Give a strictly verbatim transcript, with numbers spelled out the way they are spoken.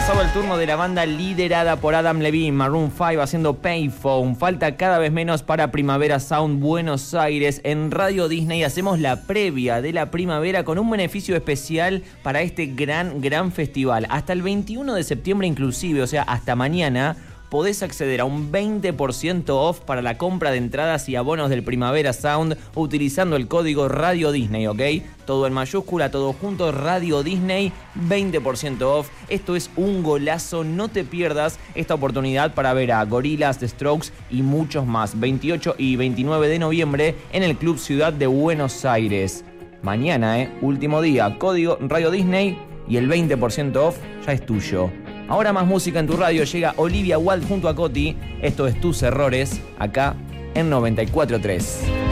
pasado el turno de la banda liderada por Adam Levine, Maroon cinco, haciendo Payphone. Falta cada vez menos para Primavera Sound Buenos Aires. En Radio Disney hacemos la previa de la primavera con un beneficio especial para este gran, gran festival. Hasta el veintiuno de septiembre inclusive, o sea, hasta mañana, podés acceder a un veinte por ciento off para la compra de entradas y abonos del Primavera Sound utilizando el código Radio Disney, ¿ok? Todo en mayúscula, todo junto, Radio Disney, veinte por ciento off. Esto es un golazo, no te pierdas esta oportunidad para ver a Gorillaz, The Strokes y muchos más. veintiocho y veintinueve de noviembre en el Club Ciudad de Buenos Aires. Mañana, ¿eh? Último día, código Radio Disney y el veinte por ciento off ya es tuyo. Ahora más música en tu radio, llega Olivia Wilde junto a Coti. Esto es Tus Errores, acá en noventa y cuatro punto tres.